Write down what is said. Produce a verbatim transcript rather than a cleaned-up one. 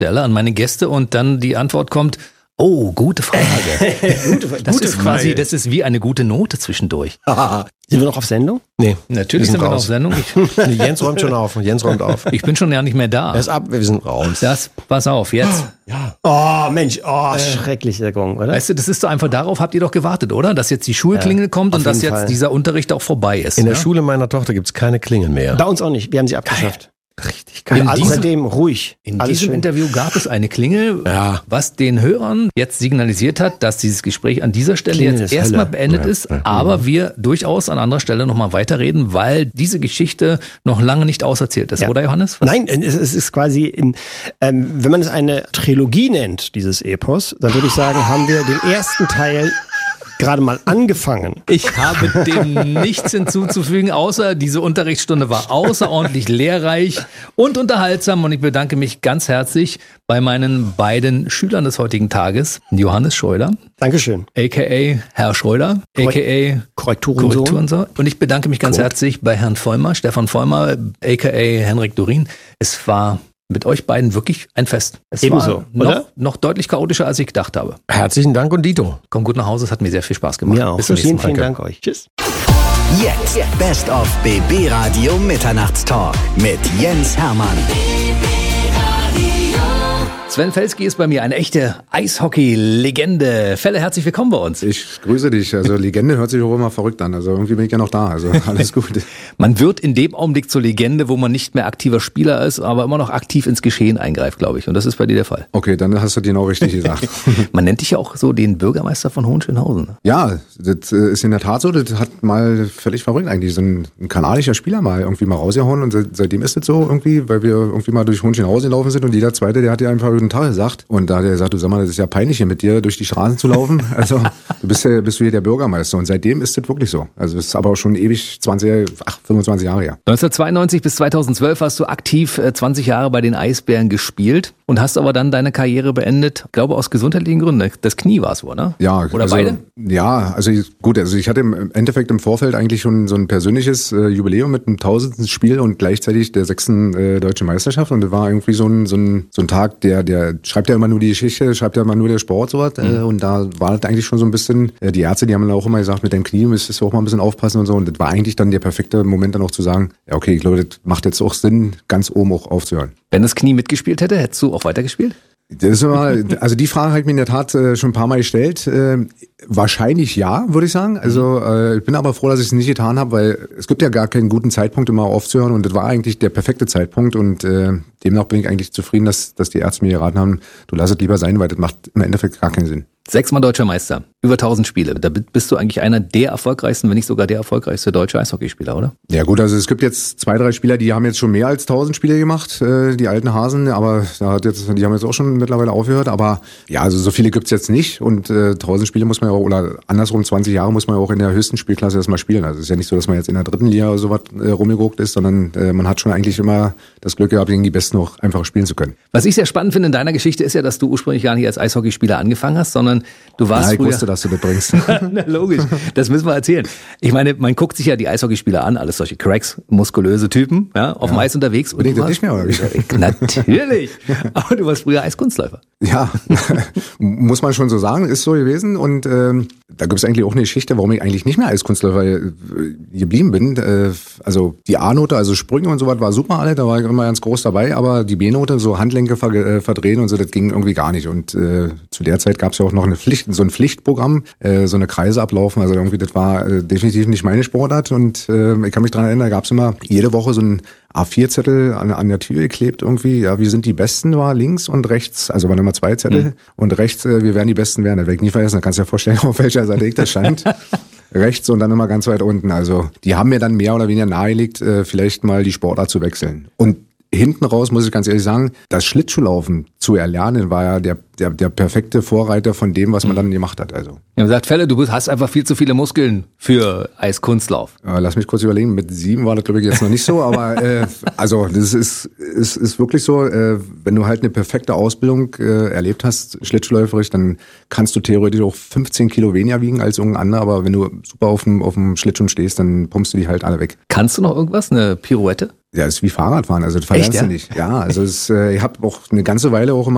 stelle an meine Gäste und dann die Antwort kommt, oh, gute Frage. gute, das gute ist quasi, Frage. das ist wie eine gute Note zwischendurch. Sind wir noch auf Sendung? Nee. Natürlich sind wir noch auf Sendung. Ich, Nee, Jens räumt schon auf. Jens räumt auf. ich bin schon ja nicht mehr da. Er ist ab, wir sind raus. Das, pass auf, jetzt. Ja. Oh, Mensch, oh, schrecklich der Gong, oder? Weißt du, das ist doch einfach, darauf habt ihr doch gewartet, oder? Dass jetzt die Schulklingel kommt auf und dass jeden jetzt Fall. dieser Unterricht auch vorbei ist. In der ja? Schule meiner Tochter gibt's keine Klingel mehr. Bei uns auch nicht, wir haben sie abgeschafft. Richtig In Also diesem- seitdem ruhig. In Alles diesem schön. Interview gab es eine Klingel, Ja. was den Hörern jetzt signalisiert hat, dass dieses Gespräch an dieser Stelle Klingel jetzt ist erstmal Hölle. beendet Ja, ist, ja. aber wir durchaus an anderer Stelle nochmal weiterreden, weil diese Geschichte noch lange nicht auserzählt ist, Ja. oder Johannes? Was? Nein, es es ist quasi, in, ähm, wenn man es eine Trilogie nennt, dieses Epos, dann würde ich sagen, haben wir den ersten Teil gerade mal angefangen. Ich habe dem nichts hinzuzufügen, außer diese Unterrichtsstunde war außerordentlich lehrreich und unterhaltsam und ich bedanke mich ganz herzlich bei meinen beiden Schülern des heutigen Tages, Johannes Schreuder, Dankeschön. aka Herr Schreuder, aka Korrekturensohn. Korrekturensohn. Und ich bedanke mich ganz herzlich bei Herrn Vollmer, Stefan Vollmer, aka Henrik Dorin. Es war mit euch beiden wirklich ein Fest. Es Ebenso, war noch, oder? noch deutlich chaotischer, als ich gedacht habe. Herzlichen Dank und Dito. Komm gut nach Hause, es hat mir sehr viel Spaß gemacht. Mir auch. Bis zum nächsten Vielen, Mal. vielen Dank euch. Tschüss. Jetzt Best of B B Radio Mitternachtstalk mit Jens Hermann. Sven Felski ist bei mir eine echte Eishockey-Legende. Felle, herzlich willkommen bei uns. Ich grüße dich. Also Legende hört sich auch immer verrückt an. Also irgendwie bin ich ja noch da. Also alles gut. Man wird in dem Augenblick zur Legende, wo man nicht mehr aktiver Spieler ist, aber immer noch aktiv ins Geschehen eingreift, glaube ich. Und das ist bei dir der Fall. Okay, dann hast du genau richtig gesagt. Man nennt dich ja auch so den Bürgermeister von Hohenschönhausen. Ne? Ja, das äh, ist in der Tat so. Das hat mal völlig verrückt eigentlich. So ein, ein kanadischer Spieler mal irgendwie mal rausgehauen. Und seit, seitdem ist das so irgendwie, weil wir irgendwie mal durch Hohenschönhausen gelaufen sind und jeder Zweite, der hat ja einfach guten Tag gesagt. Und da hat er gesagt, du sag mal, das ist ja peinlich hier mit dir durch die Straßen zu laufen. Also du bist ja bist du hier der Bürgermeister. Und seitdem ist das wirklich so. Also es ist aber auch schon ewig zwanzig, ach, fünfundzwanzig Jahre her. neunzehnhundertzweiundneunzig bis zweitausendzwölf hast du aktiv äh, zwanzig Jahre bei den Eisbären gespielt und hast aber dann deine Karriere beendet, glaube aus gesundheitlichen Gründen. Das Knie war es wohl, ne? Ja, Oder also, beide? Ja, also ich, gut, also ich hatte im Endeffekt im Vorfeld eigentlich schon so ein persönliches äh, Jubiläum mit einem tausendsten Spiel und gleichzeitig der sechsten äh, deutschen Meisterschaft und das war irgendwie so ein, so ein, so ein Tag, der, der schreibt ja immer nur die Geschichte, schreibt ja immer nur der Sport sowas äh, Mhm. und da war das eigentlich schon so ein bisschen, äh, die Ärzte, die haben dann auch immer gesagt, mit deinem Knie müsstest du auch mal ein bisschen aufpassen und so und das war eigentlich dann der perfekte Moment dann auch zu sagen, ja okay, ich glaube, das macht jetzt auch Sinn, ganz oben auch aufzuhören. Wenn das Knie mitgespielt hätte, hättest du auch weitergespielt? Das ist immer, also die Frage habe ich mir in der Tat äh, schon ein paar Mal gestellt. Äh, wahrscheinlich ja, würde ich sagen. Also äh, ich bin aber froh, dass ich es nicht getan habe, weil es gibt ja gar keinen guten Zeitpunkt, immer aufzuhören und das war eigentlich der perfekte Zeitpunkt und äh, demnach bin ich eigentlich zufrieden, dass, dass die Ärzte mir geraten haben, du lass es lieber sein, weil das macht im Endeffekt gar keinen Sinn. Sechsmal deutscher Meister, über tausend Spiele. Da bist du eigentlich einer der erfolgreichsten, wenn nicht sogar der erfolgreichste deutsche Eishockeyspieler, oder? Ja gut, also es gibt jetzt zwei, drei Spieler, die haben jetzt schon mehr als tausend Spiele gemacht, äh, die alten Hasen, aber da hat jetzt, die haben jetzt auch schon mittlerweile aufgehört, aber ja, also so viele gibt's jetzt nicht und äh, tausend Spiele muss man ja auch, oder andersrum zwanzig Jahre muss man ja auch in der höchsten Spielklasse erstmal spielen. Also es ist ja nicht so, dass man jetzt in der dritten Liga oder sowas äh, rumgeguckt ist, sondern äh, man hat schon eigentlich immer das Glück gehabt, gegen die Besten auch einfach spielen zu können. Was ich sehr spannend finde in deiner Geschichte ist ja, dass du ursprünglich gar nicht als Eishockeyspieler angefangen hast, sondern du warst Ja, ich früher... wusste, dass du das bringst. Na, logisch, das müssen wir erzählen. Ich meine, man guckt sich ja die Eishockeyspieler an, alles solche Cracks, muskulöse Typen, ja, auf dem Eis unterwegs. Bin ich du das nicht mehr, oder wie? warst- Natürlich, aber du warst früher Eiskunstläufer. Ja, muss man schon so sagen, ist so gewesen. Und ähm, da gibt es eigentlich auch eine Geschichte, warum ich eigentlich nicht mehr Eiskunstläufer äh, geblieben bin. Äh, also die A-Note, also Sprünge und sowas war super alle, da war ich immer ganz groß dabei, aber die B-Note, so Handlenke ver äh, verdrehen und so, das ging irgendwie gar nicht. Und äh, zu der Zeit gab es ja auch noch eine Pflicht, so ein Pflichtprogramm, äh, so eine Kreise ablaufen. Also irgendwie, das war äh, definitiv nicht meine Sportart. Und äh, ich kann mich dran erinnern, da gab es immer jede Woche so ein A vier Zettel an, an der Tür geklebt irgendwie. Ja, wir sind die Besten, war links und rechts. Also waren immer zwei Zettel. Mhm. Und rechts, äh, wir werden die Besten werden. Das werde ich nie vergessen. Da kannst du dir vorstellen, auf welcher Seite ich das stand. Rechts und dann immer ganz weit unten. Also die haben mir dann mehr oder weniger nahegelegt, äh, vielleicht mal die Sportart zu wechseln. Und hinten raus, muss ich ganz ehrlich sagen, das Schlittschuhlaufen zu erlernen, war ja der, der, der perfekte Vorreiter von dem, was man dann gemacht hat. Also Ja, man sagt, Felle, du hast einfach viel zu viele Muskeln für Eiskunstlauf. äh, lass mich kurz überlegen, mit sieben war das glaube ich jetzt noch nicht so, aber äh, also das ist, ist, ist wirklich so, äh, wenn du halt eine perfekte Ausbildung äh, erlebt hast, schlittschuhläuferisch, dann kannst du theoretisch auch fünfzehn Kilo weniger wiegen als irgendein anderer, aber wenn du super auf dem, auf dem Schlittschuh stehst, dann pumpst du die halt alle weg. Kannst du noch irgendwas? Eine Pirouette? Ja, ist wie Fahrradfahren, also das verlernst Echt, ja? du nicht. Ja, also es, äh, ich habe auch eine ganze Weile auch immer